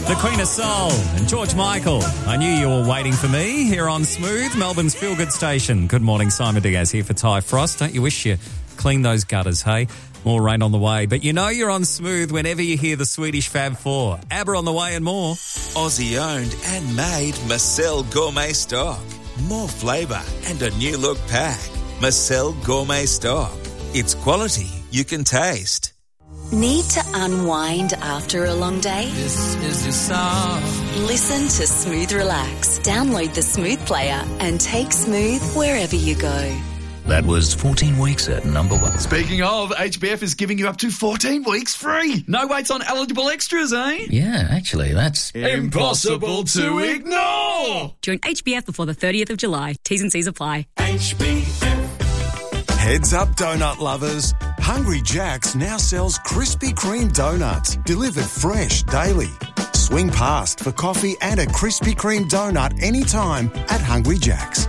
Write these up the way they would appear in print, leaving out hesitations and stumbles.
The Queen of Soul and George Michael. I knew you were waiting for me here on Smooth, Melbourne's feel-good station. Good morning, Simon Diaz here for Ty Frost. Don't you wish you cleaned those gutters, hey? More rain on the way. But you know you're on Smooth whenever you hear the Swedish Fab Four. ABBA on the way and more. Aussie-owned and made Marcel Gourmet Stock. More flavour and a new look pack. Marcel Gourmet Stock. It's quality you can taste. Need to unwind after a long day? This is your song. Listen to Smooth Relax. Download the Smooth player and take Smooth wherever you go. That was 14 weeks at number 1. Speaking of, HBF is giving you up to 14 weeks free. No waits on eligible extras, eh? Yeah, actually, that's impossible to ignore. Join HBF before the 30th of July. T's and C's apply. HBF. Heads up, donut lovers. Hungry Jack's now sells Krispy Kreme donuts, delivered fresh daily. Swing past for coffee and a Krispy Kreme donut anytime at Hungry Jack's.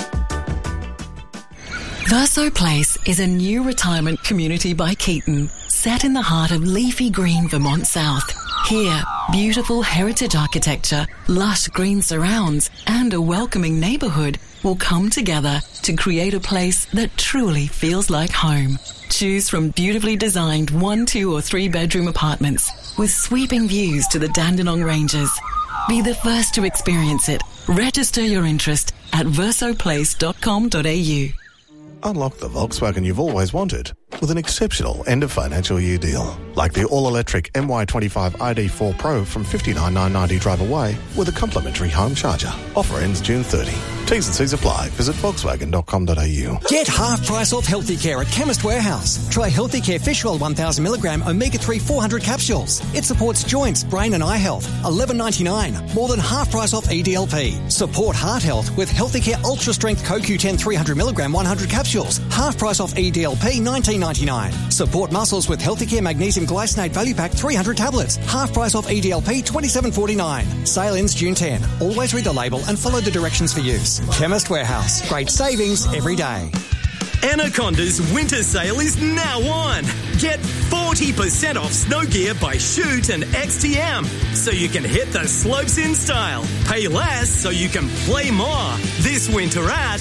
Verso Place is a new retirement community by Keaton, set in the heart of leafy green Vermont South. Here, beautiful heritage architecture, lush green surrounds, and a welcoming neighbourhood will come together to create a place that truly feels like home. Choose from beautifully designed 1, 2 or 3 bedroom apartments with sweeping views to the Dandenong Ranges. Be the first to experience it. Register your interest at versoplace.com.au. Unlock the Volkswagen you've always wanted with an exceptional end-of-financial year deal. Like the all-electric MY25 ID4 Pro from $59,990 drive away with a complimentary home charger. Offer ends June 30. T's and C's apply. Visit Volkswagen.com.au. Get half price off Healthy Care at Chemist Warehouse. Try Healthy Care Fish Oil 1000mg Omega-3 400 capsules. It supports joints, brain and eye health. $11.99. More than half price off EDLP. Support heart health with Healthy Care Ultra Strength CoQ10 300mg 100 capsules. Half price off EDLP $19.99. Support muscles with Healthy Care Magnesium Glycinate Value Pack 300 tablets. Half price off EDLP $27.49. Sale ends June 10. Always read the label and follow the directions for use. Chemist Warehouse. Great savings every day. Anaconda's winter sale is now on. Get 40% off snow gear by Shoot and XTM, so you can hit the slopes in style. Pay less so you can play more. This winter at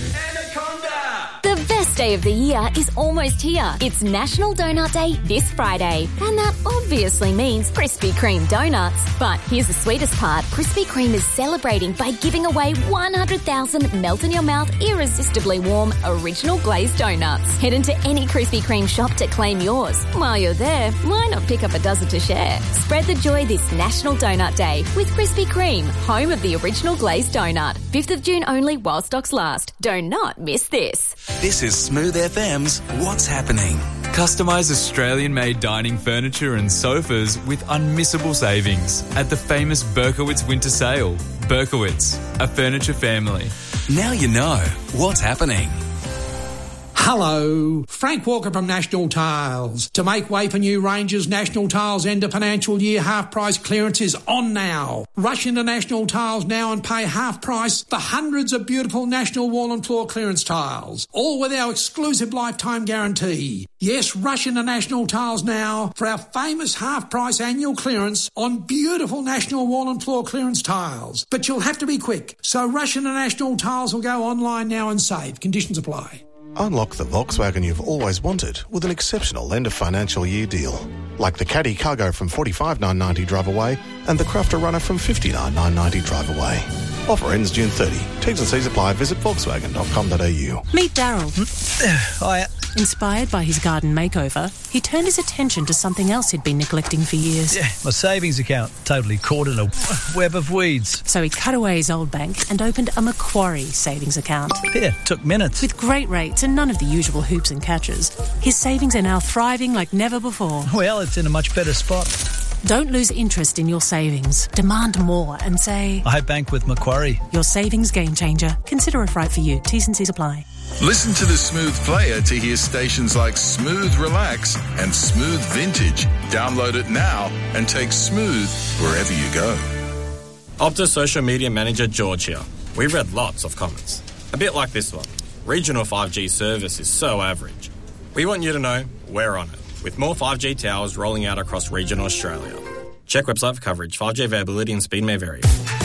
The best day of the year is almost here. It's National Donut Day this Friday. And that obviously means Krispy Kreme donuts. But here's the sweetest part. Krispy Kreme is celebrating by giving away 100,000 melt-in-your-mouth, irresistibly warm, original glazed donuts. Head into any Krispy Kreme shop to claim yours. While you're there, why not pick up a dozen to share? Spread the joy this National Donut Day with Krispy Kreme, home of the original glazed donut. 5th of June only while stocks last. Do not miss this. This is Smooth FM's What's Happening. Customise Australian-made dining furniture and sofas with unmissable savings at the famous Berkowitz Winter Sale. Berkowitz, a furniture family. Now you know what's happening. Hello, Frank Walker from National Tiles. To make way for new ranges, National Tiles end of financial year half price clearance is on now. Rush into National Tiles now and pay half price for hundreds of beautiful National wall and floor clearance tiles, all with our exclusive lifetime guarantee. Yes, rush into National Tiles now for our famous half price annual clearance on beautiful National wall and floor clearance tiles. But you'll have to be quick, so rush into National Tiles or go online now and save. Conditions apply. Unlock the Volkswagen you've always wanted with an exceptional end-of-financial year deal. Like the Caddy Cargo from $45,990 drive away and the Crafter Runner from $59,990 drive away. Offer ends June 30. T's and C's apply. Visit Volkswagen.com.au. Meet Daryl. Hiya. Inspired by his garden makeover, he turned his attention to something else he'd been neglecting for years. Yeah, my savings account, totally caught in a web of weeds. So he cut away his old bank and opened a Macquarie savings account. Yeah, took minutes. With great rates and none of the usual hoops and catches, his savings are now thriving like never before. Well, it's in a much better spot. Don't lose interest in your savings. Demand more and say, I bank with Macquarie. Your savings game changer. Consider if right for you. T's and C's apply. Listen to the Smooth player to hear stations like Smooth Relax and Smooth Vintage. Download it now and take Smooth wherever you go. Optus Social Media Manager George here. We read lots of comments. A bit like this one. Regional 5G service is so average. We want you to know we're on it, with more 5G towers rolling out across regional Australia. Check website for coverage. 5G availability and speed may vary.